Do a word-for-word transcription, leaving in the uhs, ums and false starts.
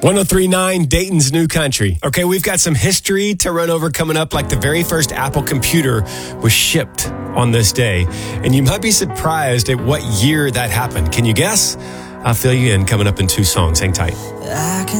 one oh three point nine Dayton's New Country. Okay, we've got some history to run over coming up, like the very first Apple computer was shipped on this day. And you might be surprised at what year that happened. Can you guess? I'll fill you in coming up in two songs. Hang tight. I can